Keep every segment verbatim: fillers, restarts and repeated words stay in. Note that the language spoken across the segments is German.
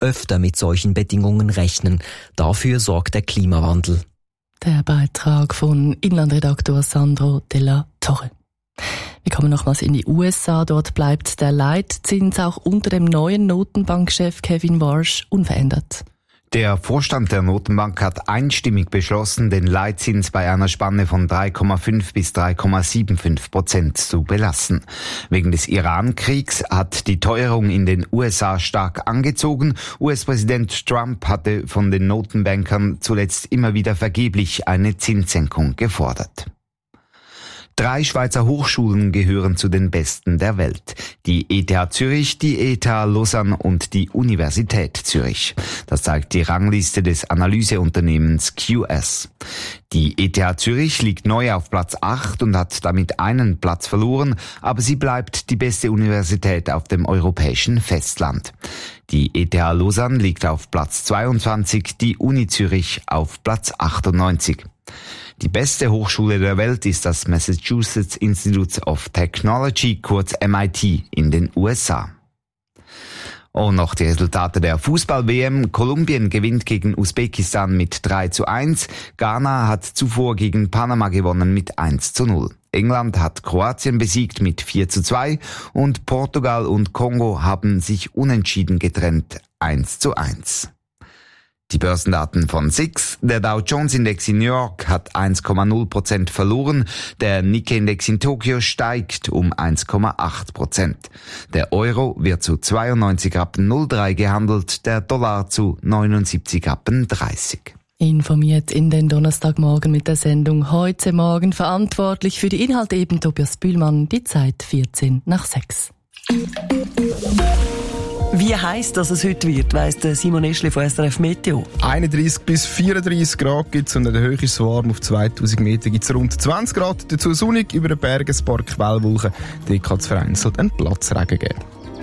öfter mit solchen Bedingungen rechnen. Dafür sorgt der Klimawandel. Der Beitrag von Inlandredaktor Sandro Della Torre. Wir kommen nochmals in die U S A. Dort bleibt der Leitzins auch unter dem neuen Notenbankchef Kevin Warsh unverändert. Der Vorstand der Notenbank hat einstimmig beschlossen, den Leitzins bei einer Spanne von drei Komma fünf bis drei Komma fünfundsiebzig Prozent zu belassen. Wegen des Iran-Kriegs hat die Teuerung in den U S A stark angezogen. U S-Präsident Trump hatte von den Notenbankern zuletzt immer wieder vergeblich eine Zinssenkung gefordert. Drei Schweizer Hochschulen gehören zu den besten der Welt. Die E T H Zürich, die E T H Lausanne und die Universität Zürich. Das zeigt die Rangliste des Analyseunternehmens Q S. Die E T H Zürich liegt neu auf Platz acht und hat damit einen Platz verloren, aber sie bleibt die beste Universität auf dem europäischen Festland. Die E T H Lausanne liegt auf Platz zweiundzwanzig, die Uni Zürich auf Platz achtundneunzig. Die beste Hochschule der Welt ist das Massachusetts Institute of Technology, kurz M I T, in den U S A. Und noch die Resultate der Fußball-W M. Kolumbien gewinnt gegen Usbekistan mit drei zu eins. Ghana hat zuvor gegen Panama gewonnen mit eins zu null. England hat Kroatien besiegt mit vier zu zwei und Portugal und Kongo haben sich unentschieden getrennt eins zu eins. Die Börsendaten von S I X. Der Dow Jones Index in New York hat eins Komma null Prozent verloren. Der Nikkei Index in Tokio steigt um eins Komma acht Prozent. Der Euro wird zu zweiundneunzig Rappen null drei gehandelt, der Dollar zu neunundsiebzig Rappen dreißig. Informiert in den Donnerstagmorgen mit der Sendung Heute Morgen. Verantwortlich für die Inhalte eben Tobias Bühlmann. Die Zeit vierzehn nach sechs. Wie heiß dass es heute wird, weiss der Simon Eschli von S R F Meteo. einunddreissig bis vierunddreissig Grad gibt es und in der Höhe ist es warm. Auf zweitausend Meter gibt es rund zwanzig Grad. Dazu sonnig, über den Bergen ein paar Quellwolken. Dort kann es vereinzelt einen Platzregen geben.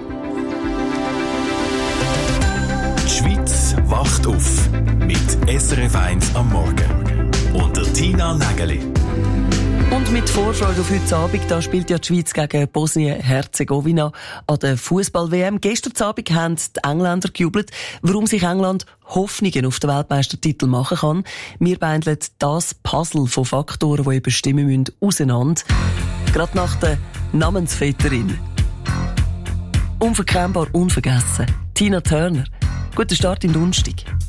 Die Schweiz wacht auf mit S R F eins am Morgen. Und der Tina Nägeli. Und mit Vorfreude auf heute Abend, da spielt ja die Schweiz gegen Bosnien-Herzegowina an der Fußball-W M. Gestern Abend haben die Engländer gejubelt, warum sich England Hoffnungen auf den Weltmeistertitel machen kann. Wir beindeln das Puzzle von Faktoren, die bestimmen müssen, auseinander. Gerade nach der Namensvetterin. Unverkennbar unvergessen. Tina Turner. Guten Start in den Donnerstag.